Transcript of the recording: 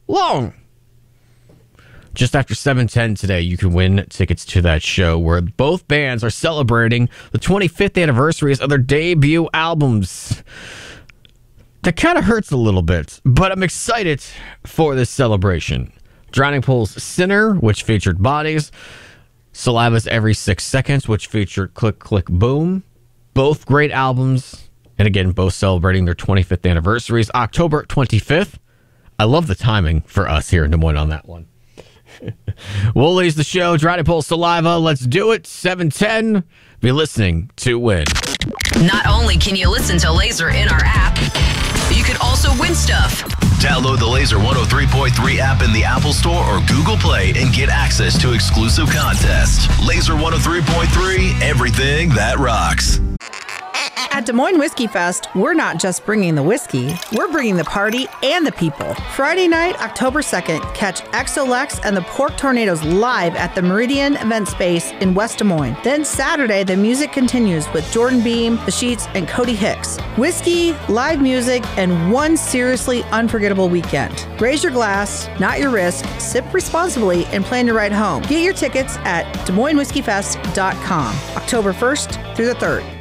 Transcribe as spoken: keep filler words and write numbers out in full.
long. Just after seven ten today, you can win tickets to that show where both bands are celebrating the twenty-fifth anniversaries of their debut albums. That kind of hurts a little bit, but I'm excited for this celebration. Drowning Pool's Sinner, which featured Bodies. Saliva's Every Six Seconds, which featured Click, Click, Boom. Both great albums. And again, both celebrating their twenty-fifth anniversaries. October twenty-fifth. I love the timing for us here in Des Moines on that one. Woolies the show. Drowning Pool, Saliva. Let's do it. seven ten. Be listening to win. Not only can you listen to Laser in our app, you could also win stuff. Download the Laser one oh three point three app in the Apple Store or Google Play and get access to exclusive contests. Laser one oh three point three, everything that rocks. At Des Moines Whiskey Fest, we're not just bringing the whiskey, we're bringing the party and the people. Friday night, October second, catch X O Lex and the Pork Tornadoes live at the Meridian Event Space in West Des Moines. Then Saturday, the music continues with Jordan Beam, The Sheets, and Cody Hicks. Whiskey, live music, and one seriously unforgettable weekend. Raise your glass, not your risk, sip responsibly, and plan your ride home. Get your tickets at Des Moines Whiskey Fest dot com, October first through the third.